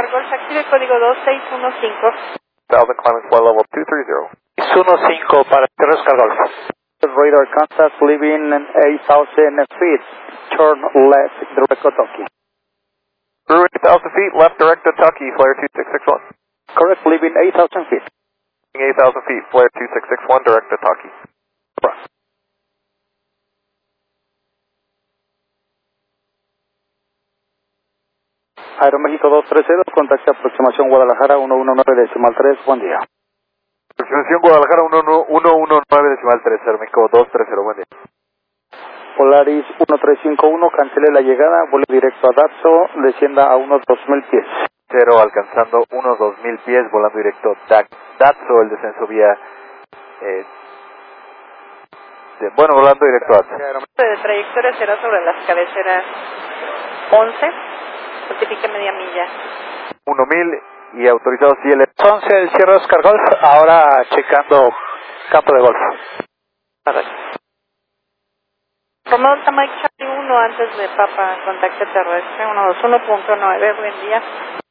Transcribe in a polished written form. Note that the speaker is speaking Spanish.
Oscar Golf, active código 2615. 1000 climbing flight level 230. 615 para Sierra Oscar Golf. Radar contact leaving 8,000 feet. Turn left, direct Kentucky. Through 8,000 feet, left direct to Tucky, flare 2661. Correct, leaving 8,000 feet. 8,000 feet, flare 2661, direct to Tucky. Aeroméxico 230, contacte aproximación Guadalajara 119.3, buen día. Aproximación Guadalajara 119.3, Aeroméxico 230, buen día. Polaris 1351, cancele la llegada, vuelo directo a Datso, descienda a unos 2,000 pies. 0 alcanzando unos 2,000 pies, volando directo Datso, el descenso vía... volando directo a Datso. De trayectoria será sobre las cabeceras 11, multiplique media milla. 1,000 y autorizado CL. 11 del Sierra Oscar Golf, ahora checando campo de golf. Romeo Delta Mike Charlie 1 antes de Papa, contacto terrestre 121.9, buen día.